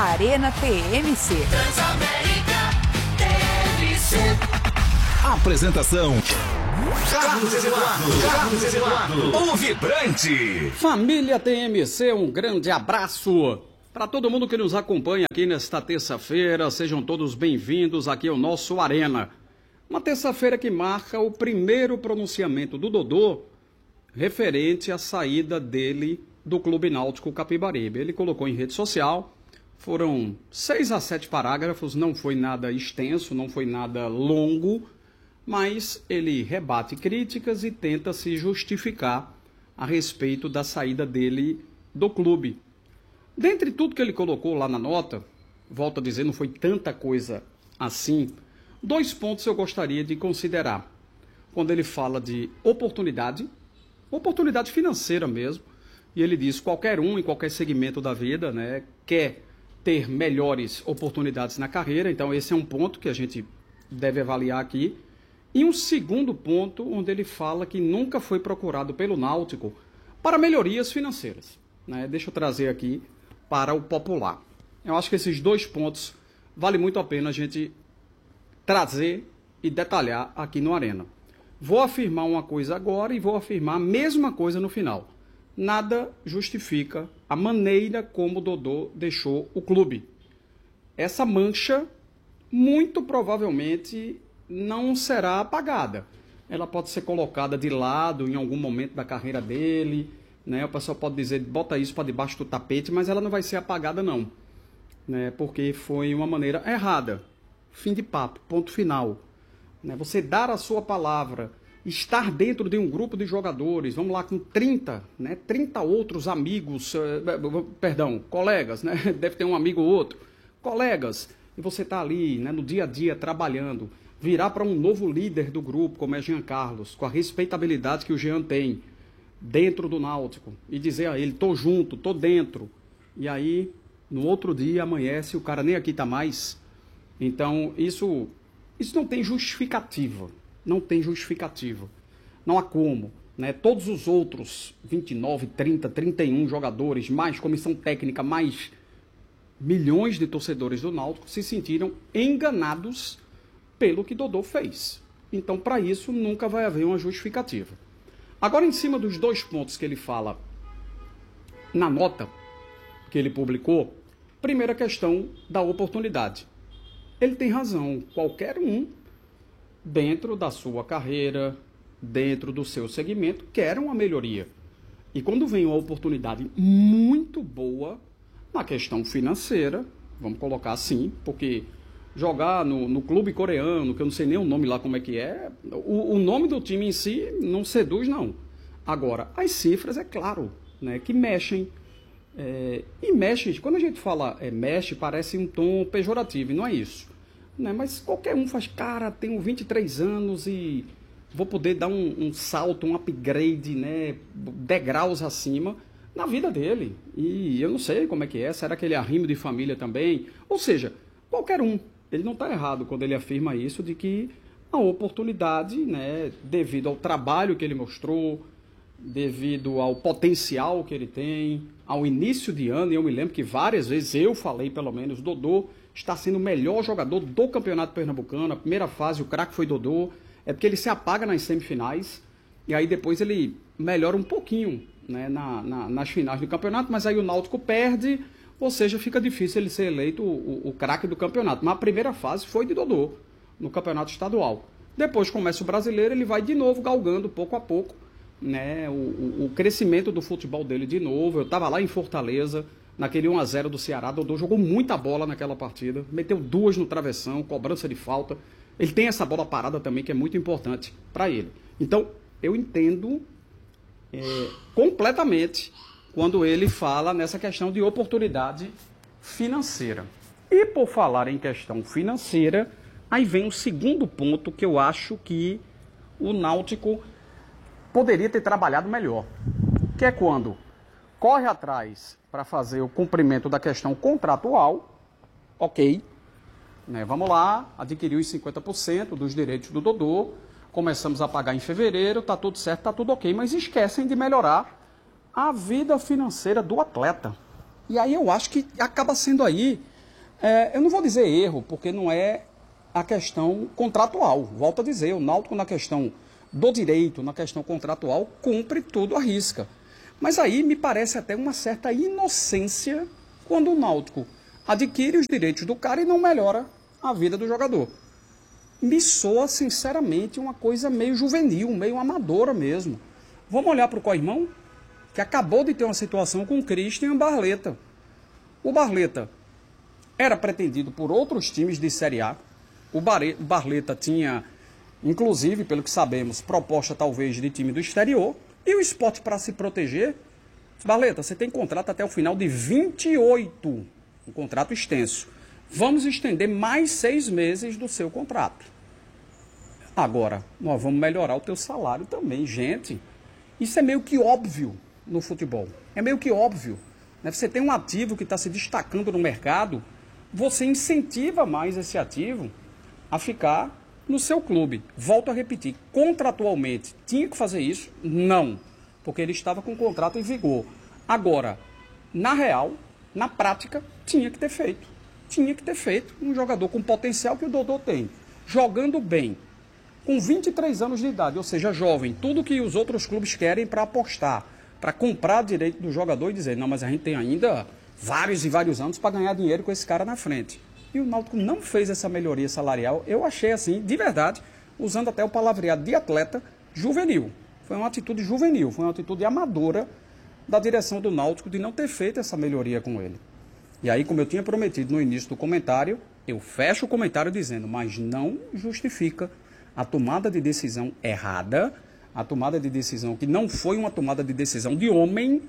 Arena TMC. Apresentação: Carlos Eduardo, o vibrante. Família TMC, um grande abraço para todo mundo que nos acompanha aqui nesta terça-feira. Sejam todos bem-vindos aqui ao nosso Arena. Uma terça-feira que marca o primeiro pronunciamento do Dodô referente à saída dele do Clube Náutico Capibaribe. Ele colocou em rede social, foram 6 a 7 parágrafos, não foi nada extenso, não foi nada longo, mas ele rebate críticas e tenta se justificar a respeito da saída dele do clube. Dentre tudo que ele colocou lá na nota, volto a dizer, não foi tanta coisa assim, 2 pontos eu gostaria de considerar. Quando ele fala de oportunidade financeira mesmo, e ele diz qualquer um em qualquer segmento da vida, né, quer ter melhores oportunidades na carreira, então esse é um ponto que a gente deve avaliar aqui. E um segundo ponto, onde ele fala que nunca foi procurado pelo Náutico para melhorias financeiras, né? Deixa eu trazer aqui para o popular. Eu acho que esses 2 pontos vale muito a pena a gente trazer e detalhar aqui no Arena. Vou afirmar uma coisa agora e vou afirmar a mesma coisa no final. Nada justifica a maneira como o Dodô deixou o clube. Essa mancha, muito provavelmente, não será apagada. Ela pode ser colocada de lado em algum momento da carreira dele, né? O pessoal pode dizer, bota isso para debaixo do tapete, mas ela não vai ser apagada não, né? Porque foi uma maneira errada. Fim de papo, ponto final, né? Você dar a sua palavra, estar dentro de um grupo de jogadores, vamos lá, com 30, né? 30 outros amigos, colegas, né? Deve ter um amigo ou outro, colegas, e você está ali, né, no dia a dia trabalhando, virar para um novo líder do grupo, como é Jean Carlos, com a respeitabilidade que o Jean tem dentro do Náutico, e dizer a ele, tô junto, tô dentro, e aí, no outro dia, amanhece, o cara nem aqui tá mais. Então, isso não tem justificativa, não há como, né? Todos os outros 29, 30, 31 jogadores, mais comissão técnica, mais milhões de torcedores do Náutico se sentiram enganados pelo que Dodô fez. Então, para isso, nunca vai haver uma justificativa. Agora, em cima dos 2 pontos que ele fala na nota que ele publicou, primeira questão da oportunidade. Ele tem razão, qualquer um, dentro da sua carreira, dentro do seu segmento, quer uma melhoria. E quando vem uma oportunidade muito boa na questão financeira, vamos colocar assim, porque jogar no clube coreano, que eu não sei nem o nome lá como é que é, o nome do time em si não seduz não. Agora, as cifras, é claro, né, que mexem. E mexe, quando a gente fala mexe, parece um tom pejorativo, e não é isso, né? Mas qualquer um faz, cara, tenho 23 anos e vou poder dar um salto, um upgrade, né, degraus acima na vida dele, e eu não sei como é que é, será que ele é arrimo de família também? Ou seja, qualquer um, ele não está errado quando ele afirma isso, de que a oportunidade, né, devido ao trabalho que ele mostrou, devido ao potencial que ele tem, ao início de ano, e eu me lembro que várias vezes eu falei, pelo menos, Dodô está sendo o melhor jogador do Campeonato Pernambucano, a primeira fase o craque foi Dodô, é porque ele se apaga nas semifinais, e aí depois ele melhora um pouquinho, né, nas finais do campeonato, mas aí o Náutico perde, ou seja, fica difícil ele ser eleito o craque do campeonato, mas a primeira fase foi de Dodô, no campeonato estadual. Depois começa o brasileiro, ele vai de novo galgando pouco a pouco, né, o crescimento do futebol dele de novo. Eu estava lá em Fortaleza, naquele 1 a 0 do Ceará, Dodô jogou muita bola naquela partida, meteu 2 no travessão, cobrança de falta, ele tem essa bola parada também que é muito importante para ele. Então, eu entendo completamente quando ele fala nessa questão de oportunidade financeira. E por falar em questão financeira, aí vem o segundo ponto que eu acho que o Náutico poderia ter trabalhado melhor, que é quando corre atrás para fazer o cumprimento da questão contratual, ok, né, vamos lá, adquiriu os 50% dos direitos do Dodô, começamos a pagar em fevereiro, tá tudo certo, tá tudo ok, mas esquecem de melhorar a vida financeira do atleta. E aí eu acho que acaba sendo aí Eu não vou dizer erro, porque não é a questão contratual. Volto a dizer, o Náutico na questão do direito, na questão contratual, cumpre tudo à risca. Mas aí me parece até uma certa inocência quando o Náutico adquire os direitos do cara e não melhora a vida do jogador. Me soa, sinceramente, uma coisa meio juvenil, meio amadora mesmo. Vamos olhar para o co-irmão, que acabou de ter uma situação com o Christian Barleta. O Barleta era pretendido por outros times de Série A. O Barleta tinha, inclusive, pelo que sabemos, proposta talvez de time do exterior. E o Sport, para se proteger, Barleta, você tem contrato até o final de 28, um contrato extenso. Vamos estender mais 6 meses do seu contrato. Agora, nós vamos melhorar o teu salário também, gente. Isso é meio que óbvio no futebol. É meio que óbvio. Né? Você tem um ativo que está se destacando no mercado, você incentiva mais esse ativo a ficar no seu clube. Volto a repetir, contratualmente tinha que fazer isso? Não, porque ele estava com o contrato em vigor. Agora, na real, na prática, tinha que ter feito. Tinha que ter feito um jogador com potencial que o Dodô tem, jogando bem, com 23 anos de idade, ou seja, jovem, tudo que os outros clubes querem para apostar, para comprar direito do jogador e dizer, não, mas a gente tem ainda vários e vários anos para ganhar dinheiro com esse cara na frente. E o Náutico não fez essa melhoria salarial, eu achei assim, de verdade, usando até o palavreado de atleta, juvenil. Foi uma atitude juvenil, foi uma atitude amadora da direção do Náutico de não ter feito essa melhoria com ele. E aí, como eu tinha prometido no início do comentário, eu fecho o comentário dizendo, mas não justifica a tomada de decisão errada, a tomada de decisão que não foi uma tomada de decisão de homem,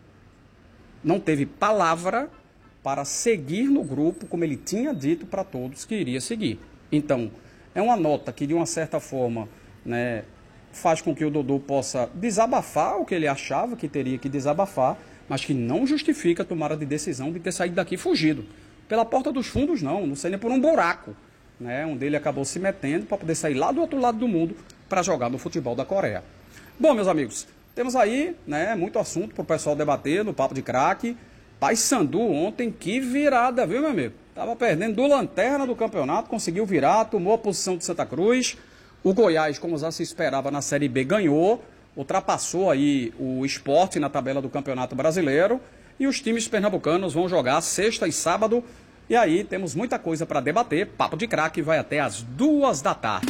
não teve palavra para seguir no grupo como ele tinha dito para todos que iria seguir. Então, é uma nota que de uma certa forma, né, faz com que o Dodô possa desabafar o que ele achava que teria que desabafar, mas que não justifica a tomada de decisão de ter saído daqui fugido. Pela porta dos fundos não sei nem por um buraco, né, onde ele acabou se metendo para poder sair lá do outro lado do mundo para jogar no futebol da Coreia. Bom, meus amigos, temos aí, né, muito assunto para o pessoal debater no Papo de Craque. Paysandu ontem, que virada, viu, meu amigo? Tava perdendo do lanterna do campeonato, conseguiu virar, tomou a posição de Santa Cruz. O Goiás, como já se esperava na Série B, ganhou, ultrapassou aí o Sport na tabela do Campeonato Brasileiro. E os times pernambucanos vão jogar sexta e sábado. E aí temos muita coisa para debater. Papo de Craque vai até às 2 da tarde.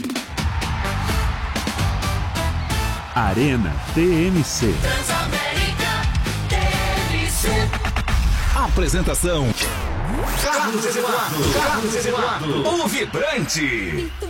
Arena TMC. Apresentação: Carlos Eduardo, o Vibrante.